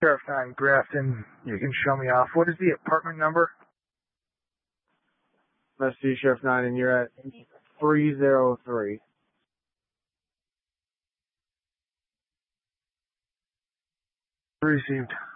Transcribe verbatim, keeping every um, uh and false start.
Sheriff nine, Grafton, you can show me off. What is the apartment number? Let's see, Sheriff nine, and you're at three oh three. Received.